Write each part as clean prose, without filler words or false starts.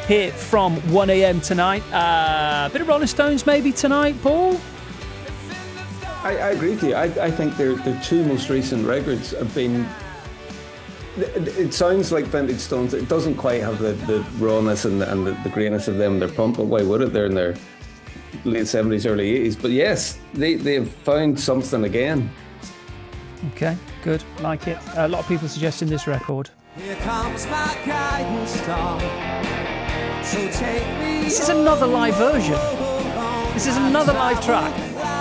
here from 1am tonight. A bit of Rolling Stones maybe tonight, Paul? I agree with you. I think their two most recent records have been... It sounds like vintage Stones. It doesn't quite have the rawness and the greatness of them. They're pumped, but why would it? They're in their late 70s, early 80s. But yes, they've found something again. Okay, good. Like it. A lot of people suggesting this record. Here comes my guiding star. So take me. This is another live version. This is another live track.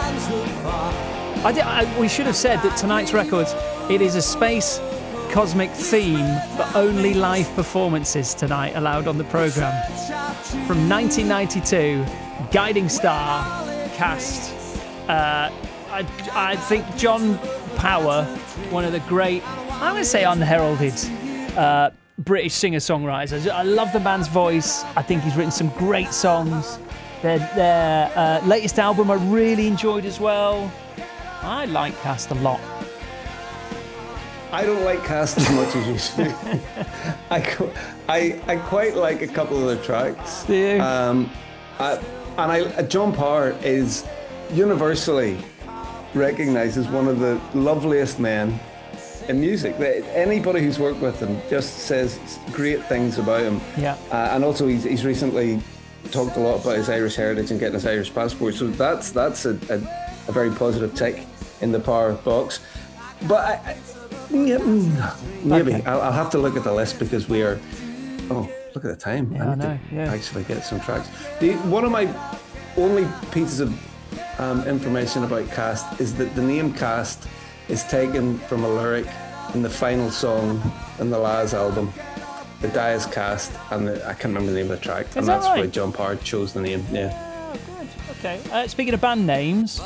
We should have said that tonight's record, it is a space cosmic theme, but only live performances tonight allowed on the programme. From 1992, Guiding Star cast. I think John Power, one of the great, I'm going to say unheralded British singer-songwriters. I love the man's voice. I think he's written some great songs. Their latest album I really enjoyed as well. I like Cast a lot. I don't like Cast as much as you do. I quite like a couple of the tracks. Do you? John Power is universally recognised as one of the loveliest men in music. Anybody who's worked with him just says great things about him. Yeah. And also he's recently talked a lot about his Irish heritage and getting his Irish passport. So that's a very positive tick in the Power box. But maybe okay. I'll have to look at the list because we are. Oh, look at the time! Yeah, I need to actually get some tracks. One of my only pieces of information about Cast is that the name Cast is taken from a lyric in the final song in the Laz album. The die is cast, and I can't remember the name of the track, and that's right? why John Power chose the name. Yeah. Oh, good. Okay. Speaking of band names.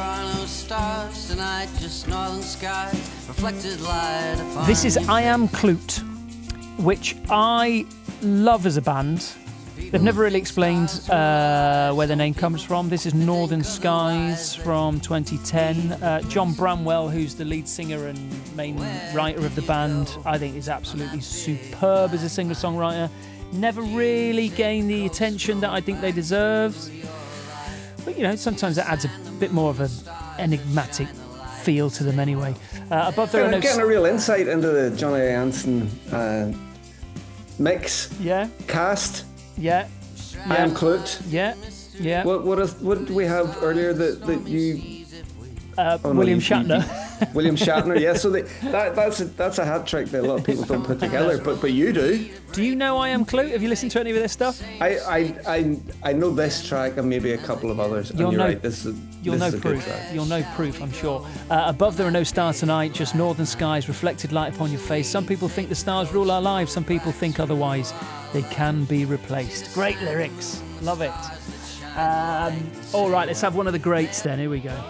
This is I Am Klute, which I love as a band. They've never really explained where the name comes from. This is Northern Skies from 2010. John Bramwell, who's the lead singer and main writer of the band, I think is absolutely superb as a singer-songwriter. Never really gained the attention that I think they deserved. But, you know, sometimes that adds a bit more of an enigmatic feel to them anyway. Above there are no... Getting a real insight into the Johnny Jansen mix. Yeah. Cast. Yeah. I Am Klute. Yeah. Yeah. What did we have earlier that you... William Shatner. William Shatner, yeah. So that's a hat trick that a lot of people don't put together, but you do. Do you know I Am Klute? Have you listened to any of this stuff? I know this track and maybe a couple of others. You're right. This is a good track. You'll know proof, I'm sure. Above there are no stars tonight, just northern skies, reflected light upon your face. Some people think the stars rule our lives. Some people think otherwise. They can be replaced. Great lyrics. Love it. All right, let's have one of the greats then. Here we go.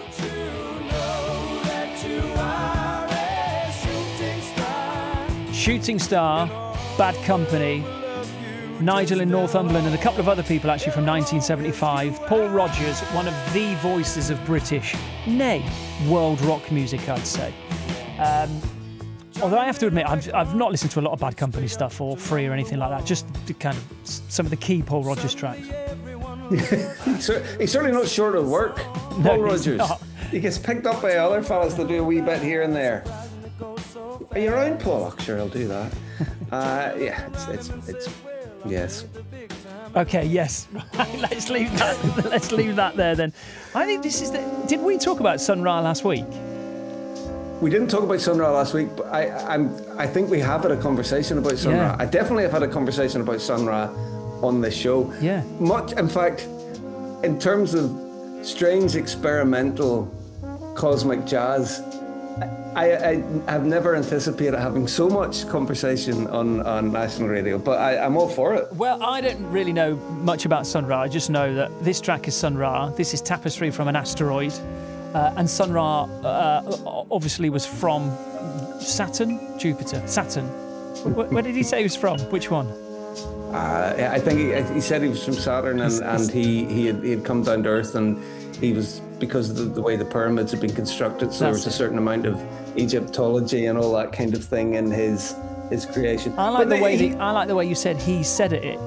Shooting Star, Bad Company, Nigel in Northumberland, and a couple of other people actually from 1975. Paul Rodgers, one of the voices of British, nay, world rock music, I'd say. Although I have to admit, I've not listened to a lot of Bad Company stuff or Free or anything like that, just kind of some of the key Paul Rodgers tracks. He's certainly not short of work, Paul Rodgers. He gets picked up by other fellas to do a wee bit here and there. Are you around, Paul? Oh, sure, I'll do that. Yeah, it's yes. Okay, yes. Let's leave that. Let's leave that there then. I think this is the. Did we talk about Sun Ra last week? We didn't talk about Sun Ra last week, but I think we have had a conversation about Sun Ra. I definitely have had a conversation about Sun Ra on this show. Yeah. Much, in fact, in terms of strange experimental cosmic jazz, I have never anticipated having so much conversation on national radio, but I'm all for it. Well, I don't really know much about Sun Ra. I just know that this track is Sun Ra. This is Tapestry from an Asteroid. And Sun Ra obviously was from Saturn? Where did he say he was from? Which one? I think he said he was from Saturn, and he had come down to Earth, and he was, because of the way the pyramids had been constructed, so there was a certain amount of Egyptology and all that kind of thing in his creation. I like the way you said he said it.